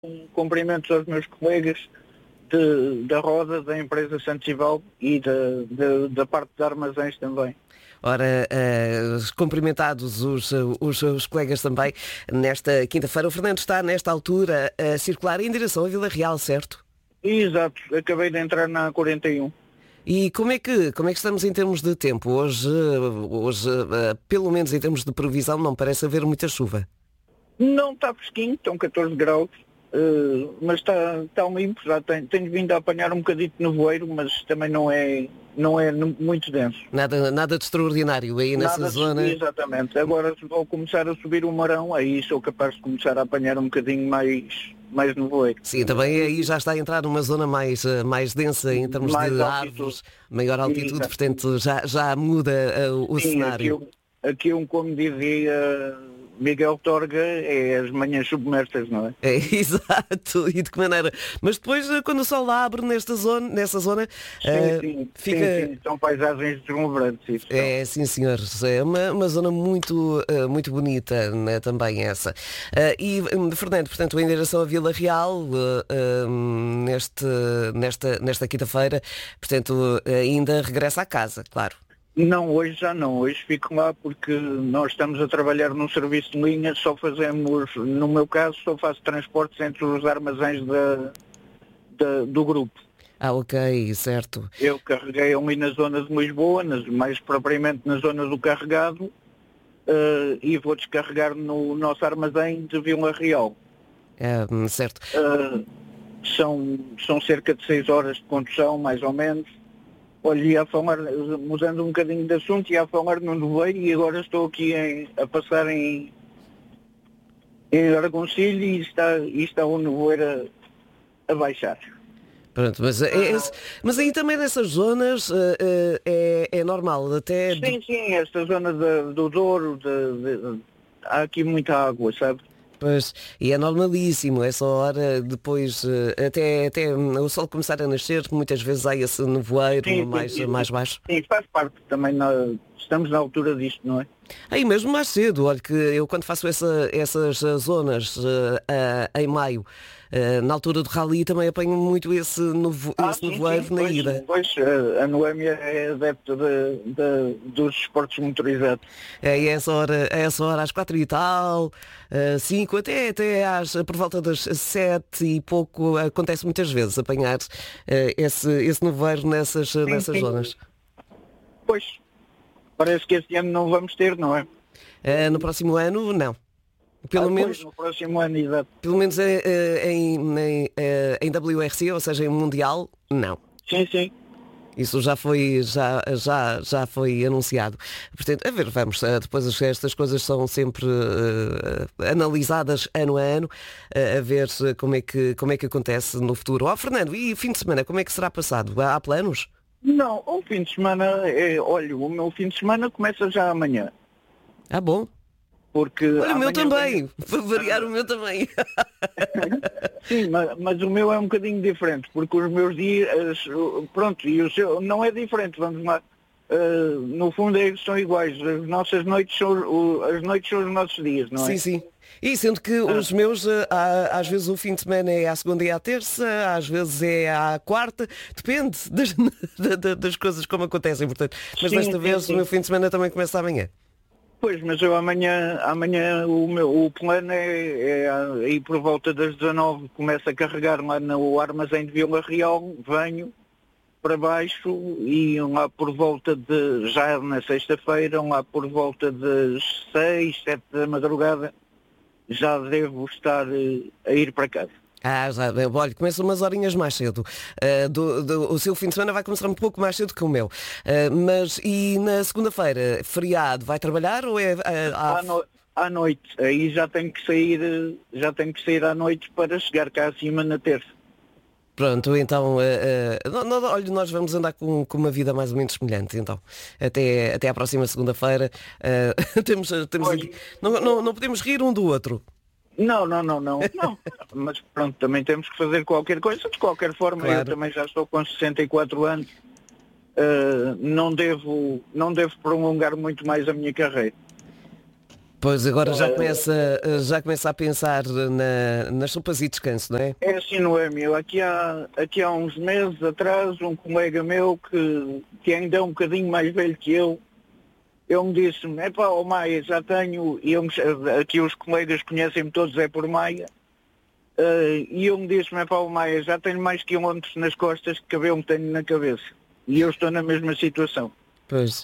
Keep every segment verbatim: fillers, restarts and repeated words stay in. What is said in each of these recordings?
Um cumprimentos aos meus colegas de- da Roda, da empresa Santival e da, da, da parte de armazéns também. Ora, uh, cumprimentados os, os, os colegas também, nesta quinta-feira. O Fernando está, nesta altura, a circular em direção à Vila Real, certo? Exato, acabei de entrar na quarenta e um. E como é que, como é que estamos em termos de tempo? Hoje, hoje uh, pelo menos em termos de previsão, não parece haver muita chuva. Não está fresquinho, estão catorze graus, eh, mas está, está limpo, já tenho, tenho vindo a apanhar um bocadinho de nevoeiro, mas também não é, não é nu- muito denso. Nada, nada de extraordinário aí nessa Nada de zona. subir, exatamente. Agora se vou começar a subir o Marão, aí sou capaz de começar a apanhar um bocadinho mais, mais nevoeiro. Sim, também aí já está a entrar numa zona mais, uh, mais densa em termos Mais de altitude. árvores, maior altitude, Exato. portanto já, já muda uh, o Sim, cenário. aquilo, aquilo, como dizia Miguel Torga, é as manhãs submersas, não é? É, exato, e de que maneira? Mas depois, eh, quando o sol abre nesta zona, nessa zona, Sim, eh, sim, fica... sim, sim, são paisagens deslumbrantes, isso são. É, sim, senhor. É uma, uma zona muito, eh, muito bonita, né, também essa. Eh, e, hum, Fernando, portanto, em direção à Vila Real, eh, hum, neste, nesta, nesta quinta-feira, portanto, ainda regressa à casa, claro. Não, hoje já não, hoje fico lá porque nós estamos a trabalhar num serviço de linha, só fazemos, no meu caso, só faço transportes entre os armazéns da, da- do grupo. Ah, ok, certo. Eu carreguei ali na zona de Lisboa, nas- mais propriamente na zona do carregado, eh, e vou descarregar no nosso armazém de Vila Real. É, hum, certo. Uh, são, são cerca de seis horas de condução, mais ou menos. Olha, ia a falar, mudando um bocadinho de assunto, ia a falar no nevoeiro e agora estou aqui em- a passar em, em Argoncilho e está, e está o nevoeiro a, a baixar. Pronto, mas, é esse- mas aí também nessas zonas eh, eh, é, é normal, até de- Sim, sim, esta zona de- do Douro, de- de- há aqui muita água, sabe? pois, e é normalíssimo, essa hora depois, eh, até, até o sol começar a nascer, muitas vezes há esse nevoeiro Sim, sim, mais, sim, mais baixo. sim, faz parte também, na- estamos na altura disto, não é? Aí mesmo mais cedo, olha que eu quando faço essa- essas eh, zonas eh, ah, em maio, eh, na altura do rally também apanho muito esse, nevo, Ah, esse sim, nevoeiro sim, na pois, ida. pois a a Noémia é adepta de, de- dos esportes motorizados. É e essa hora, a essa hora às quatro e tal, eh, cinco, até, até às, por volta das sete e pouco, acontece muitas vezes apanhar eh, esse, esse nevoeiro nessas, Sim, nessas sim. zonas. Pois, parece que este ano não vamos ter, não é? Eh, no próximo ano, não. Pelo Ah, pois, menos, no próximo ano, exato. pelo menos eh, eh, em, em, eh, em W R C, ou seja, em Mundial, não. Sim, sim. Isso já foi, já, já, já foi anunciado. Portanto, a ver, vamos, eh, depois as- estas coisas são sempre eh, analisadas ano a ano, eh, a ver se- como é, que, como é que acontece no futuro. Ó Fernando, e fim de semana, como é que será passado? Há há planos? Não, o fim de semana, é, olha, o meu fim de semana começa já amanhã. Ah, bom. Porque Olha, o meu amanhã também. Para variar o meu também. Sim, mas, mas o meu é um bocadinho diferente, porque os meus dias, uh, pronto, e o seu não é diferente, vamos lá. Uh, no fundo é, são iguais. As nossas noites são, o- as noites são os nossos dias, não é? Sim, sim. E sendo que os meus, eh, há- às vezes o fim de semana é à segunda e à terça, às vezes é à quarta, depende das, da- da- das coisas como acontecem, portanto. Mas Sim, desta sim, vez sim. o meu fim de semana também começa amanhã. Pois, mas eu amanhã, amanhã o meu o plano é, é aí por volta das dezanove começo a carregar lá no armazém de Vila Real, venho para baixo e lá por volta de, já na sexta-feira, lá por volta das seis, sete da madrugada, já devo estar eh, a ir para casa. Ah, já, bem, olha, começa umas horinhas mais cedo. Ah, do- do- o seu fim de semana vai começar um pouco mais cedo que o meu. Ah, mas e na segunda-feira, feriado, vai trabalhar ou é ah, À, no- à noite, aí já tenho que sair, eh, já tenho que sair à noite para chegar cá acima na terça. pronto, então, ah, ah, nó- nó- olha, nós vamos andar com, com uma vida mais ou menos semelhante, então. Até, até à próxima segunda-feira. Ah, temos, temos Olha, aqui, não, não, não podemos rir um do outro. Não, não, não, não, não. Mas pronto, também temos que fazer qualquer coisa. De qualquer forma, eu Claro. também já estou com sessenta e quatro anos. Uh, não devo, não devo prolongar muito mais a minha carreira. Pois agora já começa, já começa a pensar na, nas sopas e descanso, não é? É assim, não é, meu? Aqui há, aqui há uns meses atrás, um colega meu que, que ainda é um bocadinho mais velho que eu, ele me disse, é pá, ó Maia, já tenho, e eu, aqui os colegas conhecem-me todos, é por Maia, uh, e ele me disse, é pá, ó Maia, já tenho mais quilómetros nas costas que cabelo tenho na cabeça. E eu estou na mesma situação. Pois.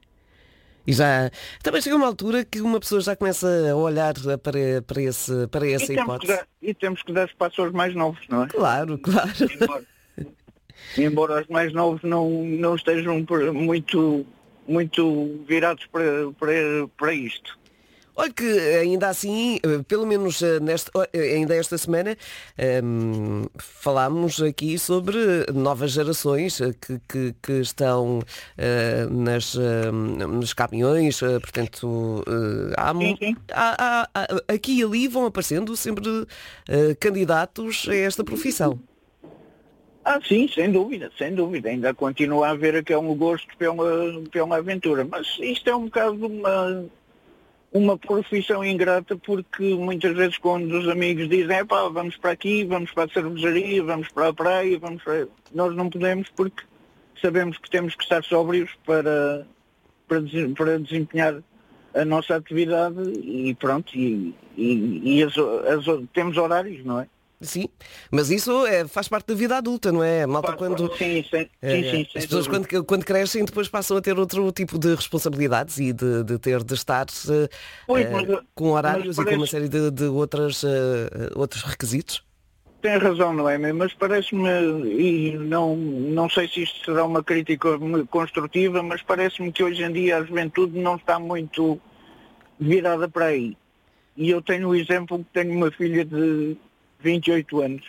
E já também chega uma altura que uma pessoa já começa a olhar para, para, esse, para essa E temos, que hipótese. dar, e temos que dar espaço aos mais novos, não é? Claro, claro. Embora, embora os mais novos não, não estejam por- muito, muito virados para, para, para isto. Olha que ainda assim, eh, pelo menos eh, nesta, eh, ainda esta semana, ehm, falámos aqui sobre novas gerações eh, que, que, que estão eh, nas, eh, nos caminhões, eh, portanto, eh, há, Sim, sim. há- há- há- aqui e ali vão aparecendo sempre eh, candidatos a esta profissão. Ah, sim, sem dúvida, sem dúvida. Ainda continua a haver aquele gosto pela, pela aventura. Mas isto é um bocado uma, uma profissão ingrata, porque muitas vezes quando os amigos dizem, é pá, vamos para aqui, vamos para a cervejaria, vamos para a praia, vamos para... Nós não podemos, porque sabemos que temos que estar sóbrios para, para, desen- para desempenhar a nossa atividade e pronto, e, e, e as, as, temos horários, não é? Sim, mas isso é, faz parte da vida adulta, não é? A malta Claro, quando, claro. Sim, sim, é, sim, sim, as sem pessoas dúvida. quando, quando crescem depois passam a ter outro tipo de responsabilidades e de, de ter de estar eh, Pois, eh, mas, com mas horários e com uma parece, série de, de outras, eh, outros requisitos. tem razão, não é? Mas parece-me, e não, não sei se isto será uma crítica construtiva, mas parece-me que hoje em dia a juventude não está muito virada para aí. E eu tenho o exemplo que tenho uma filha de vinte e oito anos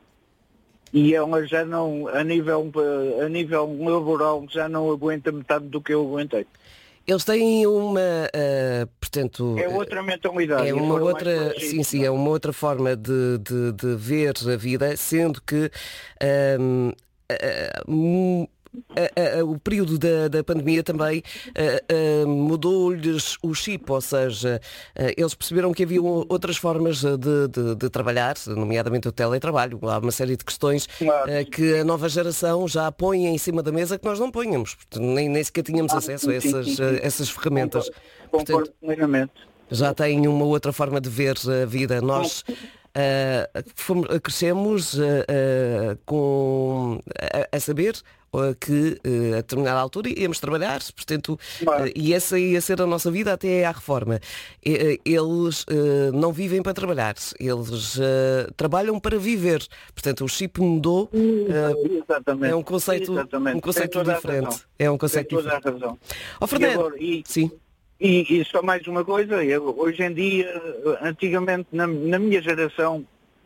e ela já não, a nível, a nível laboral, já não aguenta metade do que eu aguentei. Eles têm uma, eh, portanto, É eh, outra mentalidade é e uma foram mais outra, sim, protegidos, sim, não é é? uma outra forma de, de, de ver a vida, sendo que ehm, eh, mu- a- a- a- o período da, da pandemia também eh, eh, mudou-lhes o chip, ou seja, eh, eles perceberam que havia outras formas de, de- de trabalhar, nomeadamente o teletrabalho. Há uma série de questões Claro. eh, que a nova geração já põe em cima da mesa que nós não ponhamos. Portanto, Nem, nem sequer tínhamos Ah, acesso a sim, sim, essas, sim, eh, sim. essas ferramentas. Concordo, Portanto, concordo plenamente. já têm uma outra forma de ver a vida. Bom, Nós ah, fomos- crescemos ah, ah, com, a, a saber ah, que ah, a determinada altura íamos trabalhar, portanto, ah, claro. e essa ia ser a nossa vida até à reforma. E, ah, Eles ah, não vivem para trabalhar, eles ah, trabalham para viver. Portanto, o chip mudou, ah, é um Exatamente, conceito, um exatamente. Tem conceito toda a razão. diferente. É um Tem conceito toda a diferente. razão. Ó E Fernando, agora, e, sim, e, e só mais uma coisa, eu- hoje em dia, antigamente, na, na minha geração,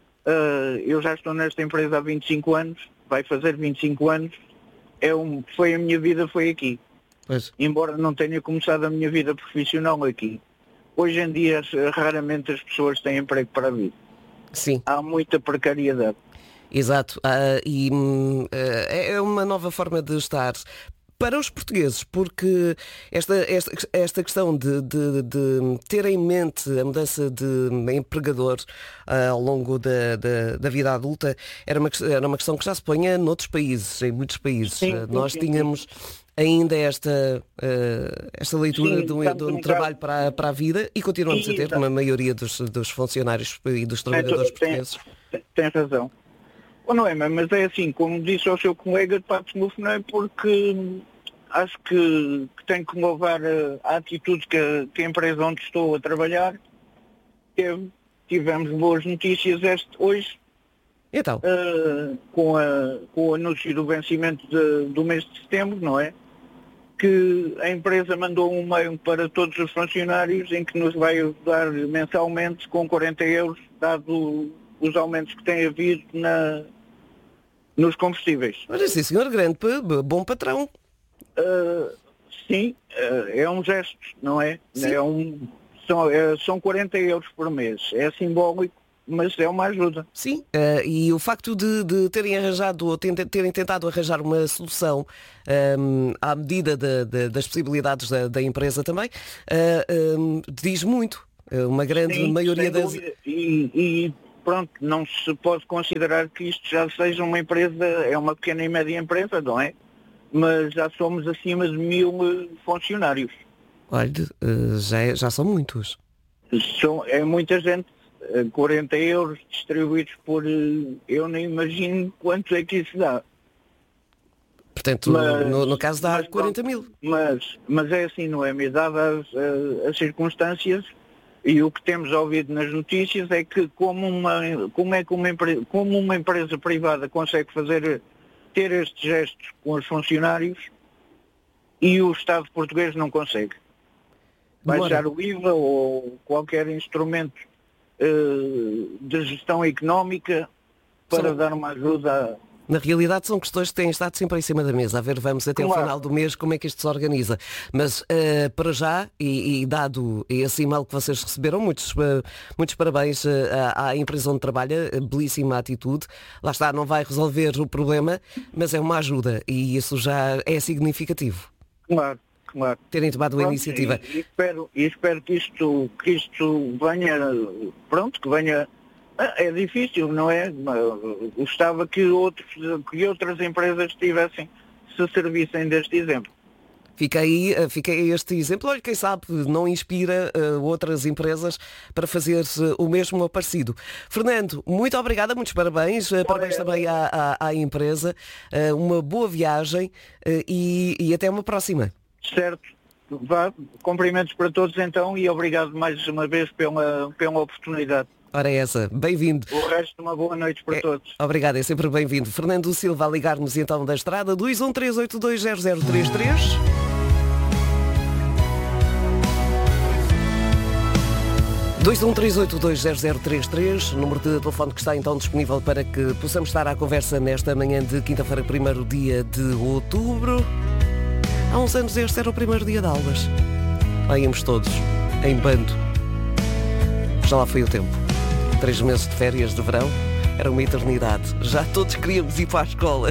eh, eu já estou nesta empresa há vinte e cinco anos, vai fazer vinte e cinco anos, é um, foi a minha vida, foi aqui. pois, Embora não tenha começado a minha vida profissional aqui. Hoje em dia, raramente as pessoas têm emprego para a vida. sim. Há muita precariedade. Exato. Ah, e hum, ah, é é uma nova forma de estar para os portugueses, porque esta, esta, esta questão de, de- de ter em mente a mudança de empregador ah, ao longo da, da, da vida adulta era uma, ques- era uma questão que já se ponha noutros países, em muitos países. Sim, Ah, sim, nós sim, sim. tínhamos ainda esta, ah, esta leitura Sim, de um, estamos de um um trabalho bocado... para, a- para a vida e continuamos a ter Exato. uma maioria dos, dos funcionários e dos Tem, trabalhadores tem, portugueses. tem razão. Ou não é, mas é assim, como disse ao seu colega de Patos Mufo, não é, porque acho que, que tenho que louvar a, a atitude que a, que a empresa onde estou a trabalhar teve. Tivemos boas notícias este, hoje, Então, eh, com, a- com o anúncio do vencimento de- do mês de setembro, não é? Que a empresa mandou um e-mail para todos os funcionários em que nos vai ajudar mensalmente com quarenta euros, dado os aumentos que tem havido na, nos combustíveis. olha, sim, senhor, grande, pa- bom patrão. Uh, sim, uh, é um gesto, não é? Sim. É um, são, é- são quarenta euros por mês. É simbólico mas é uma ajuda. Sim, uh, e o facto de, de terem arranjado, ou terem tentado arranjar uma solução um, à medida de, de, das possibilidades da, da empresa também, uh, um, diz muito. Uma grande Sim, maioria das... E, e pronto, não se pode considerar que isto já seja uma empresa, é uma pequena e média empresa, não é? Mas já somos acima de mil funcionários. Olha, já, é, já são muitos. São, é muita gente, quarenta euros distribuídos por, eu nem imagino quanto é que isso dá. Portanto, mas, no, no caso dá mas, quarenta mil. Mas, mas é assim, não é? Mas dadas as, as circunstâncias, e o que temos ouvido nas notícias é que como uma, como é que uma, empresa, como uma empresa privada consegue fazer, ter estes gestos com os funcionários e o Estado português não consegue. Baixar o I V A ou qualquer instrumento uh, de gestão económica para São... dar uma ajuda. Na realidade são questões que têm estado sempre em cima da mesa. A ver, vamos até claro. o final do mês como é que isto se organiza. Mas uh, para já, e, e dado esse e-mail que vocês receberam, muitos, uh, muitos parabéns uh, à, à empresa onde trabalha, belíssima atitude. Lá está, não vai resolver o problema, mas é uma ajuda e isso já é significativo. Claro, claro. Terem tomado a iniciativa. E, e, espero, e espero que isto, que isto venha, pronto, que venha... É difícil, não é? Gostava que, outros, que outras empresas tivessem, se servissem deste exemplo. Fica aí, fica aí este exemplo. Olha, quem sabe não inspira uh, outras empresas para fazer uh, o mesmo ou parecido. Fernando, muito obrigada, muitos parabéns. Uh, parabéns também à, à, à empresa. Uh, uma boa viagem uh, e, e até uma próxima. Certo. Vá, cumprimentos para todos então e obrigado mais uma vez pela, pela oportunidade. Ora é essa, bem-vindo. O resto, uma boa noite para é, todos. Obrigado, é sempre bem-vindo. Fernando Silva a ligar-nos então da estrada, dois um três oito dois zero zero três três. dois um três oito dois zero zero três três, número de telefone que está então disponível para que possamos estar à conversa nesta manhã de quinta-feira, primeiro dia de outubro. Há uns anos este era o primeiro dia de aulas. Lá íamos todos, em bando. Já lá foi o tempo. Três meses de férias de verão era uma eternidade. Já todos queríamos ir para a escola.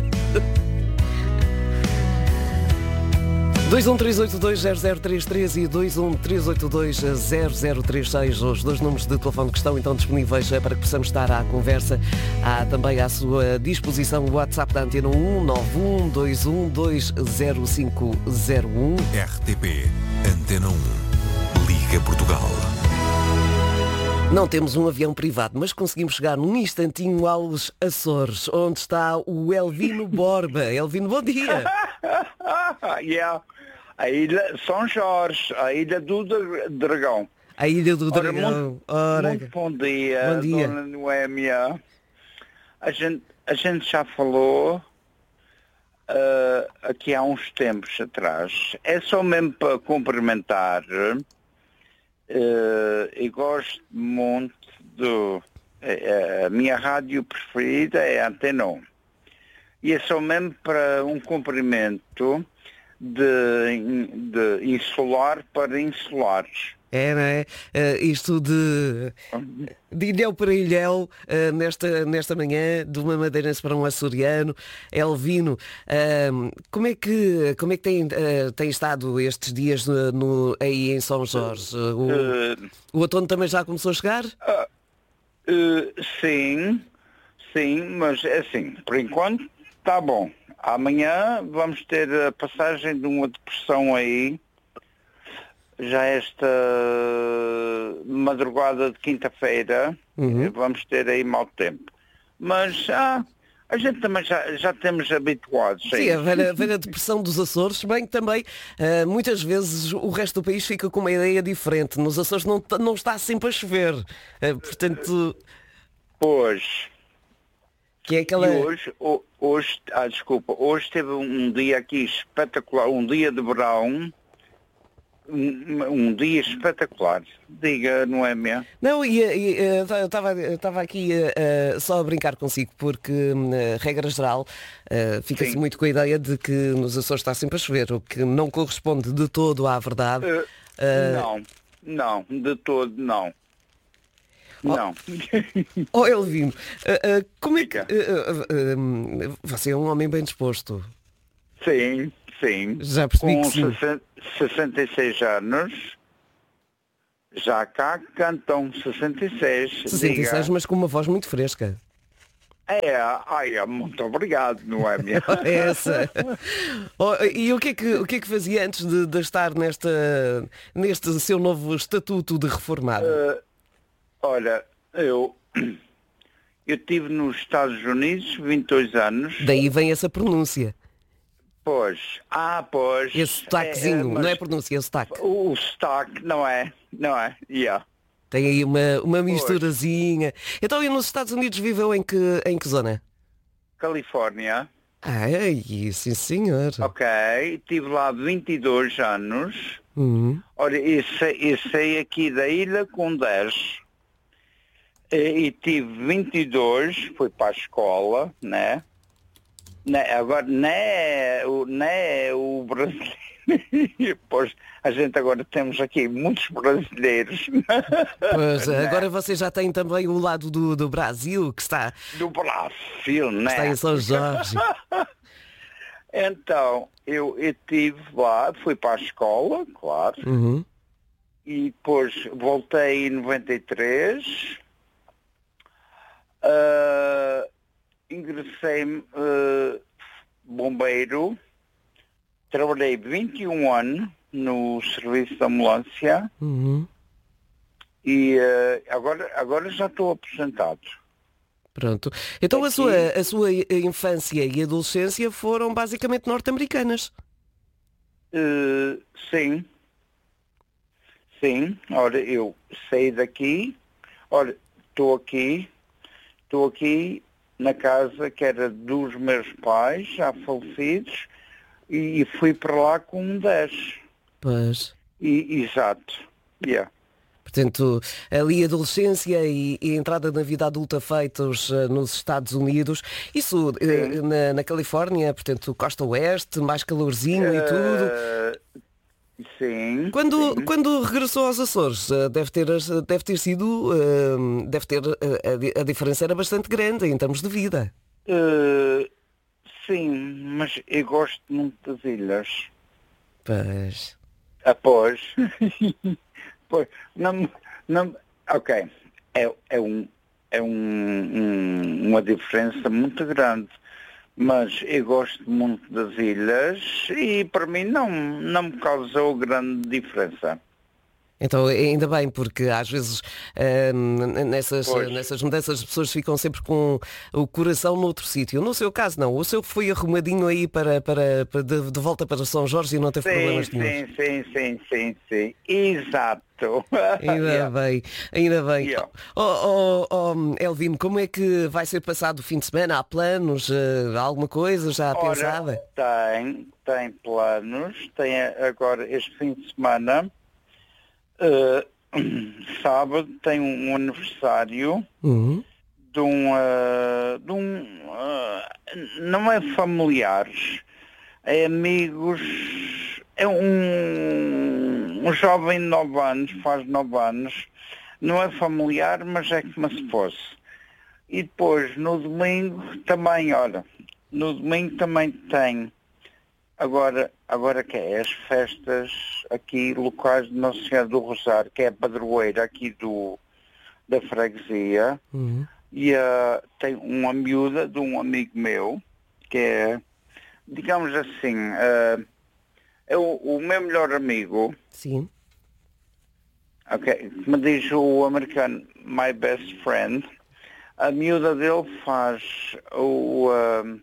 dois um três oito dois zero zero três três e dois um três oito dois zero zero três seis, os dois números de telefone que estão então disponíveis para que possamos estar à conversa. Há também à sua disposição o WhatsApp da Antena um nove um dois um dois zero cinco zero um. R T P Antena um Liga Portugal. Não temos um avião privado, mas conseguimos chegar num instantinho aos Açores, onde está o Elvino Borba. Elvino, bom dia. yeah. A ilha São Jorge, a ilha do Dragão. A ilha do Ora, Dragão. Muito, Ora, muito bom dia, bom dia, Dona Noémia. A gente, a gente já falou uh, aqui há uns tempos atrás. É só mesmo para cumprimentar. Uh, e gosto muito do... Uh, a minha rádio preferida é a Antena um. E é só mesmo para um cumprimento de, de insular para insulares. É, não é? Uh, isto de, de ilhéu para ilhéu, uh, nesta, nesta manhã, de uma madeirense para um açoriano. Elvino, uh, como é que, como é que tem, uh, tem estado estes dias no, no, aí em São Jorge? O, uh, o outono também já começou a chegar? Uh, uh, sim, sim, mas é assim, por enquanto está bom. Amanhã vamos ter a passagem de uma depressão aí, já esta madrugada de quinta-feira, uhum. Vamos ter aí mau tempo. Mas ah, a gente também já, já temos habituados. Sim, a ver, a ver a depressão dos Açores, bem que também uh, muitas vezes o resto do país fica com uma ideia diferente. Nos Açores não, não está sempre a chover. Uh, portanto... Pois... Que é aquela... E hoje, hoje, ah, desculpa, hoje teve um dia aqui espetacular, um dia de verão, um, um dia espetacular. Diga, não é mesmo? Não, e, e eu estava aqui uh, só a brincar consigo, porque, uh, regra geral, uh, fica-se muito com a ideia de que nos Açores está sempre a chover, o que não corresponde de todo à verdade. Uh, uh, não, não, de todo não. Não. Oh, Elvino, uh, uh, como é que... Fica. uh, uh, uh, você é um homem bem disposto. Sim, sim. Já percebi Com que sim. sessenta sessenta e seis anos, já cá cantam sessenta e seis. sessenta e seis, Diga. mas com uma voz muito fresca. É, ai, muito obrigado, não é minha? É essa. Oh, e o que, é que, o que é que fazia antes de, de estar nesta, neste seu novo estatuto de reformado? Uh, olha, eu, eu estive nos Estados Unidos vinte e dois anos. Daí vem essa pronúncia. Pois, ah, pois. Esse sotaquezinho, É, é, mas não é pronúncia, é sotaque. O, o sotaque, não é? Não é? Yeah. Tem aí uma, uma misturazinha. Então, e nos Estados Unidos viveu em que, em que zona? Califórnia. Ai, sim senhor. Ok, estive lá vinte e dois anos. Uhum. Olha, eu saí, eu saí aqui da ilha com dez. E, e tive vinte e dois, fui para a escola, né? né? Agora, não é o, não é o brasileiro. Pois, a gente agora temos aqui muitos brasileiros. Pois, Né? agora você já tem também o lado do, do Brasil, que está, Do Brasil, né? está em São Jorge. Então, eu estive lá, fui para a escola, claro, Uhum. e depois voltei em noventa e três, uh, ingressei uh, bombeiro, trabalhei vinte e um anos no serviço de ambulância Uhum. e uh, agora, agora já estou aposentado. Pronto. Então a Aqui- sua, a sua infância e adolescência foram basicamente norte-americanas. Uh, sim. Sim. Olha, eu saí daqui. Olha, estou aqui. Estou aqui na casa que era dos meus pais, já falecidos, e, e fui para lá com dez. Pois. E, exato. Yeah. Portanto, ali a adolescência e, e a entrada na vida adulta feitos uh, nos Estados Unidos, isso uh, na, na Califórnia, portanto, costa oeste, mais calorzinho e tudo. Uh, sim. Quando, sim. quando regressou aos Açores, uh, deve ter, as- deve ter sido, uh, deve ter, uh, a, di- a diferença era bastante grande em termos de vida. Uh, sim, mas eu gosto muito das ilhas. Pois. Após. Pois, não, não, ok, é, é, um, é um, um- uma diferença muito grande, mas eu gosto muito das ilhas e para mim não, não me causou grande diferença. Então, ainda bem, porque às vezes hum, nessas, Pois. nessas mudanças as pessoas ficam sempre com o coração noutro sítio. No seu caso, não. O seu foi arrumadinho aí para, para, para de, de volta para São Jorge e não teve Sim, problemas nenhum. sim, sim, sim, sim, sim, exato. Ainda Yeah. bem, ainda bem. Yeah. Oh, oh, oh, Elvino, como é que vai ser passado o fim de semana? Há planos? eh, alguma coisa já Ora, pensada? Tem, tem planos, tem agora este fim de semana. Uh, sábado tem um, um aniversário Uhum. de um, uh, de um uh, não é familiares, é amigos, é um, um jovem de nove anos, faz nove anos, não é familiar, mas é como se fosse. E depois no domingo também, olha, no domingo também tem Agora, agora que é as festas aqui locais de Nossa Senhora do Rosário, que é a padroeira aqui do, da freguesia, Uhum. e uh, tem uma miúda de um amigo meu, que é, digamos assim, uh, é o, o meu melhor amigo, Sim. ok, me diz o americano, my best friend. A miúda dele faz o... Uh,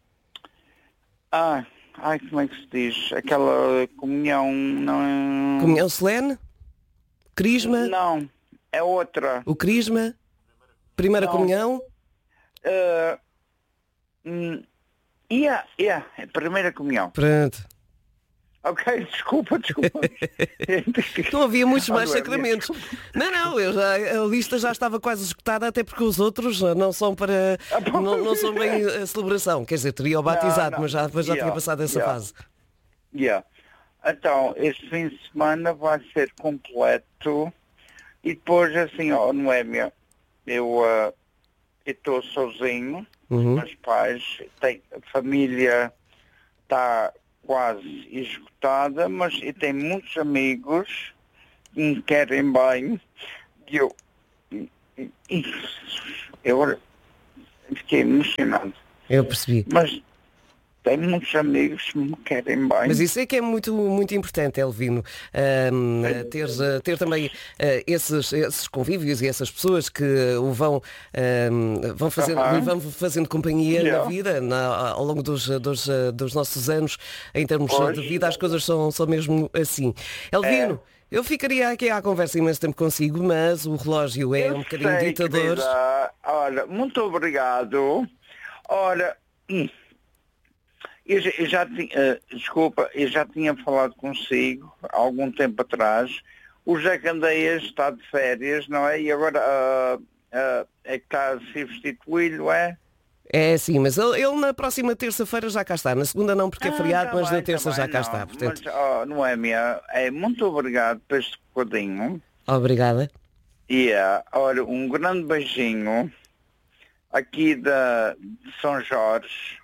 ah, Ai, como é que se diz? Aquela comunhão, não é... Comunhão solene? Crisma? Não, é outra. O crisma? Primeira Não. comunhão? Uh, hum, yeah, yeah, é a primeira comunhão. Pronto. Ok, desculpa, desculpa. Não havia muitos Ah, mais não é sacramentos. Não, não, eu já, a lista já estava quase esgotada, até porque os outros não são para. Não, não são bem a celebração. Quer dizer, teria o batizado, Não, não. mas já, depois já Yeah, tinha passado essa yeah. fase. Yeah. Então, este fim de semana vai ser completo e depois assim, ó, Noémia, eu uh, estou sozinho, Uhum. meus pais, tem, a família está quase esgotada, mas eu tenho muitos amigos que me querem bem. E eu, e- e- eu fiquei emocionado. Eu percebi. Mas tenho muitos amigos que me querem bem. Mas isso é que é muito, muito importante, Elvino, ahm, ter, ter também ah, esses, esses convívios e essas pessoas que o vão, ahm, vão, fazendo, Aham. vão fazendo companhia na Yeah. vida, na- ao longo dos, dos, dos nossos anos, em termos Pois. de vida, as coisas são, são mesmo assim. Elvino, eu ficaria aqui à conversa imenso tempo consigo, mas o relógio é Eu um bocadinho sei, ditador. querida. Olha, muito obrigado. Ora, hum, eu já, eu já tinha, eh, desculpa, eu já tinha falado consigo há algum tempo atrás. O José Candeias está de férias, não é? E agora ah, ah, é que está a ser substituído, não é? É sim, mas ele, ele na próxima terça-feira já cá está. Na segunda não, porque é Ah, feriado, tá mas bem, na terça tá já bem, cá não. está. Portanto, Mas, oh, não é minha. É, muito obrigado por este bocadinho. obrigada. E é, olha, um grande beijinho aqui da, de São Jorge.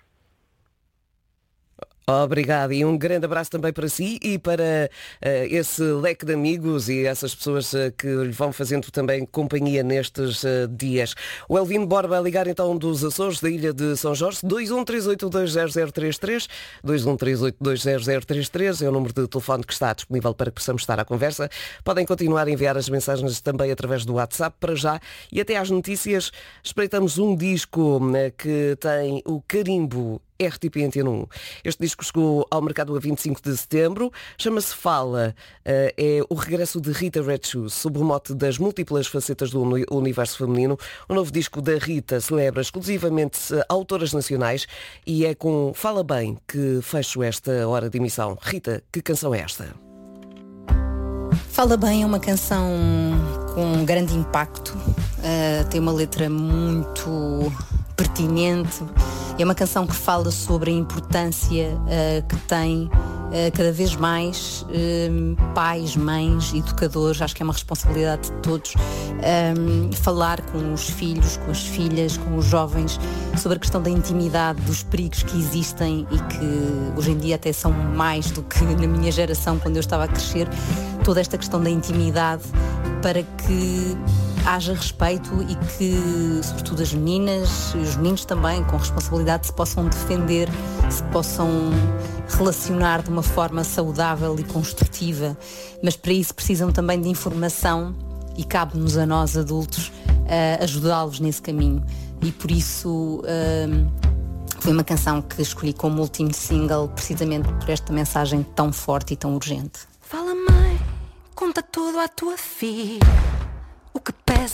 Obrigado e um grande abraço também para si e para eh, esse leque de amigos e essas pessoas eh, que lhe vão fazendo também companhia nestes eh, dias. O Elvino Borba vai ligar então dos Açores, da ilha de São Jorge, dois um três oito dois zero zero três três, dois um três oito dois zero zero três três, é o número de telefone que está disponível para que possamos estar à conversa. Podem continuar a enviar as mensagens também através do WhatsApp para já e até às notícias espreitamos um disco eh, que tem o carimbo R T P Antena um. Este disco chegou ao mercado a vinte e cinco de setembro, chama-se Fala, uh, é o regresso de Rita Red Shoes, sob o mote das múltiplas facetas do uni- universo feminino. O novo disco da Rita celebra exclusivamente uh, autoras nacionais e é com Fala Bem que fecho esta hora de emissão. Rita, que canção é esta? Fala Bem é uma canção com um grande impacto, uh, tem uma letra muito pertinente, é uma canção que fala sobre a importância uh, que tem uh, cada vez mais uh, pais, mães, educadores, acho que é uma responsabilidade de todos um, falar com os filhos, com as filhas, com os jovens sobre a questão da intimidade, dos perigos que existem e que hoje em dia até são mais do que na minha geração quando eu estava a crescer, toda esta questão da intimidade para que haja respeito e que, sobretudo as meninas e os meninos também, com responsabilidade, se possam defender, se possam relacionar de uma forma saudável e construtiva. Mas para isso precisam também de informação e cabe-nos a nós, adultos, uh, ajudá-los nesse caminho. E por isso uh, foi uma canção que escolhi como último single, precisamente por esta mensagem tão forte e tão urgente. Fala, mãe, conta tudo à tua filha. O que pesa